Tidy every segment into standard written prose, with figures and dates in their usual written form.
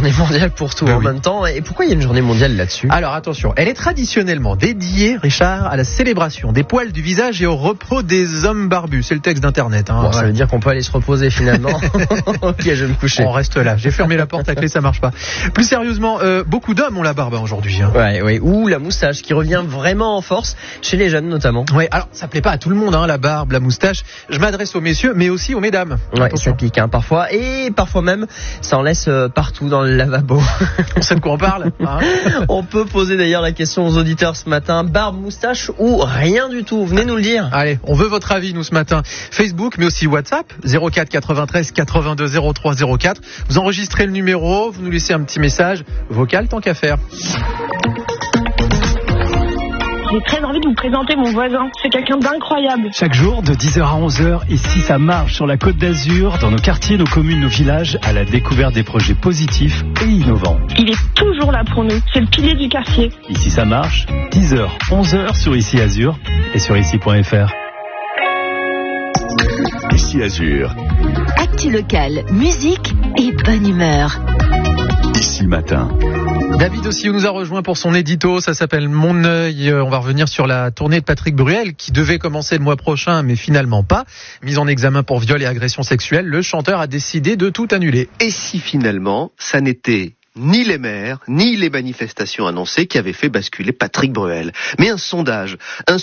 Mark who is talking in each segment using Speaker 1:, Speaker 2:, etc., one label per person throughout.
Speaker 1: journée mondiale pour tout en même temps. Et pourquoi il y a une journée mondiale là-dessus ?
Speaker 2: Alors attention, elle est traditionnellement dédiée, Richard, à la célébration des poils du visage et au repos des hommes barbus. C'est le texte d'internet.
Speaker 1: Bon, ça veut dire qu'on peut aller se reposer finalement. Ok, je vais me coucher.
Speaker 2: On reste là. J'ai fermé la porte à clé, ça marche pas. Plus sérieusement, beaucoup d'hommes ont la barbe aujourd'hui.
Speaker 1: Ouais. Ou la moustache qui revient vraiment en force chez les jeunes notamment.
Speaker 2: Ouais. Alors ça plaît pas à tout le monde, la barbe, la moustache. Je m'adresse aux messieurs, mais aussi aux mesdames.
Speaker 1: Ouais,
Speaker 2: attention.
Speaker 1: ça pique parfois, et parfois même ça en laisse partout dans le lavabo.
Speaker 2: On sait de quoi on parle.
Speaker 1: On peut poser d'ailleurs la question aux auditeurs ce matin, barbe, moustache ou rien du tout. Venez nous le dire.
Speaker 2: Allez, on veut votre avis nous ce matin. Facebook, mais aussi WhatsApp 04 93 82 03 04. Vous enregistrez le numéro, vous nous laissez un petit message vocal tant qu'à faire.
Speaker 3: J'ai très envie de vous présenter mon voisin. C'est quelqu'un d'incroyable.
Speaker 4: Chaque jour, de 10h à 11h, ici ça marche sur la Côte d'Azur, dans nos quartiers, nos communes, nos villages, à la découverte des projets positifs et innovants.
Speaker 3: Il est toujours là pour nous. C'est le pilier du quartier.
Speaker 4: Ici ça marche, 10h, 11h sur Ici Azur et sur ici.fr.
Speaker 5: Ici Azur.
Speaker 6: Actu locale, musique et bonne humeur.
Speaker 5: Ici matin.
Speaker 2: David aussi nous a rejoint pour son édito, ça s'appelle Mon œil. On va revenir sur la tournée de Patrick Bruel qui devait commencer le mois prochain mais finalement pas. Mis en examen pour viol et agression sexuelle, le chanteur a décidé de tout annuler.
Speaker 7: Et si finalement ça n'était ni les maires, ni les manifestations annoncées qui avaient fait basculer Patrick Bruel, mais un sondage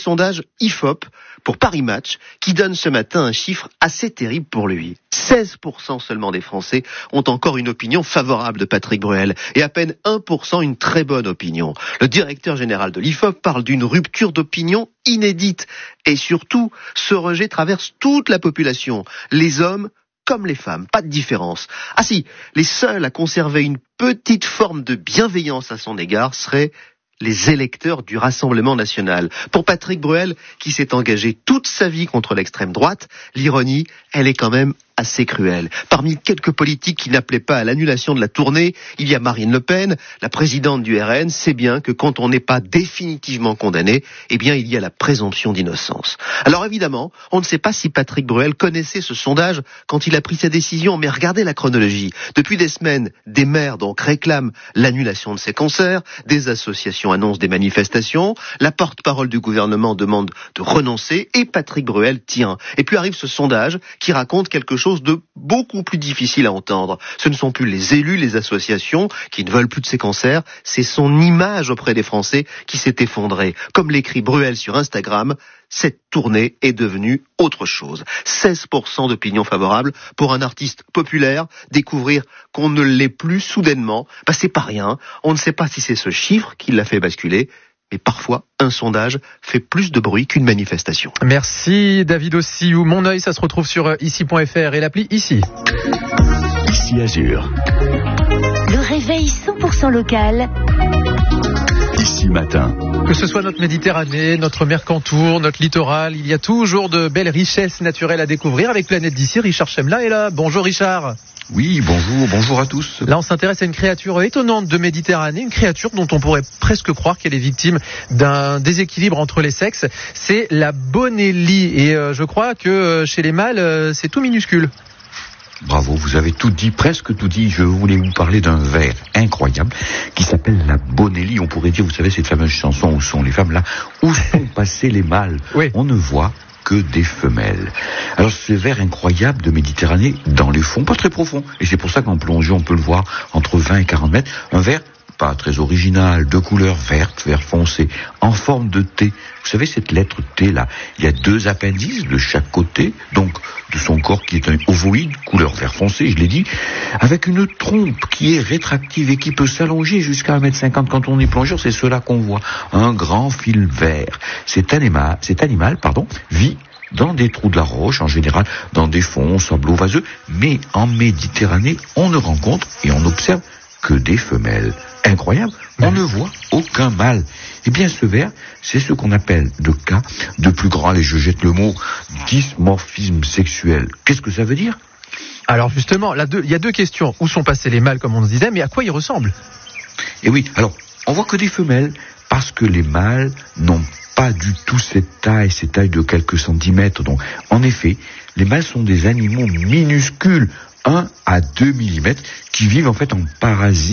Speaker 7: IFOP pour Paris Match qui donne ce matin un chiffre assez terrible pour lui. 16% seulement des Français ont encore une opinion favorable de Patrick Bruel et à peine 1% une très bonne opinion. Le directeur général de l'IFOP parle d'une rupture d'opinion inédite et surtout, ce rejet traverse toute la population, les hommes comme les femmes, pas de différence. Ah si, les seuls à conserver une petite forme de bienveillance à son égard seraient les électeurs du Rassemblement national. Pour Patrick Bruel, qui s'est engagé toute sa vie contre l'extrême droite, l'ironie, elle est quand même assez cruelle. Parmi quelques politiques qui n'appelaient pas à l'annulation de la tournée, il y a Marine Le Pen, la présidente du RN, sait bien que quand on n'est pas définitivement condamné, eh bien il y a la présomption d'innocence. Alors évidemment, on ne sait pas si Patrick Bruel connaissait ce sondage quand il a pris sa décision, mais regardez la chronologie. Depuis des semaines, des maires donc réclament l'annulation de ces concerts, des associations annoncent des manifestations, la porte-parole du gouvernement demande de renoncer et Patrick Bruel tient. Et puis arrive ce sondage qui raconte quelque chose de beaucoup plus difficile à entendre. Ce ne sont plus les élus, les associations qui ne veulent plus de ces concerts, c'est son image auprès des Français qui s'est effondrée. Comme l'écrit Bruel sur Instagram, cette tournée est devenue autre chose. 16% d'opinion favorable pour un artiste populaire. Découvrir qu'on ne l'est plus soudainement, c'est pas rien. On ne sait pas si c'est ce chiffre qui l'a fait basculer. Mais parfois, un sondage fait plus de bruit qu'une manifestation.
Speaker 2: Merci David aussi. Ou Mon œil, ça se retrouve sur ici.fr et l'appli Ici.
Speaker 5: Ici Azur.
Speaker 6: Le réveil 100% local.
Speaker 5: Ici matin.
Speaker 2: Que ce soit notre Méditerranée, notre Mercantour, notre littoral, il y a toujours de belles richesses naturelles à découvrir avec Planète d'ici. Richard Chemla est là. Bonjour Richard.
Speaker 8: Oui, bonjour à tous.
Speaker 2: Là, on s'intéresse à une créature étonnante de Méditerranée, une créature dont on pourrait presque croire qu'elle est victime d'un déséquilibre entre les sexes. C'est la bonellie. Et je crois que chez les mâles, c'est tout minuscule.
Speaker 8: Bravo, vous avez tout dit, presque tout dit. Je voulais vous parler d'un vers incroyable qui s'appelle la bonellie. On pourrait dire, vous savez, cette fameuse chanson où sont les femmes là, où sont passés les mâles.
Speaker 2: Oui.
Speaker 8: On ne voit que des femelles. Alors ce vers incroyable de Méditerranée dans les fonds, pas très profond, et c'est pour ça qu'en plongée on peut le voir entre 20 et 40 mètres, un vers pas très original, de couleur verte, vert foncé, en forme de T. Vous savez cette lettre T là, il y a 2 appendices de chaque côté, donc de son corps qui est un ovoïde, couleur vert foncé, je l'ai dit, avec une trompe qui est rétractive et qui peut s'allonger jusqu'à 1,50 m quand on est plongeur, c'est cela qu'on voit, un grand fil vert. Cet animal, vit dans des trous de la roche, en général dans des fonds sableux vaseux, mais en Méditerranée, on ne rencontre et on observe que des femelles. Incroyable, on ne voit aucun mâle. Eh bien, ce vers, c'est ce qu'on appelle le cas de plus grand, allez, je jette le mot, dysmorphisme sexuel. Qu'est-ce que ça veut dire ?
Speaker 2: Alors justement, il y a 2 questions. Où sont passés les mâles, comme on se disait, mais à quoi ils ressemblent ?
Speaker 8: Eh oui, alors, on voit que des femelles, parce que les mâles n'ont pas du tout cette taille de quelques centimètres. Donc, en effet, les mâles sont des animaux minuscules, 1 à 2 mm, qui vivent en fait en parasites.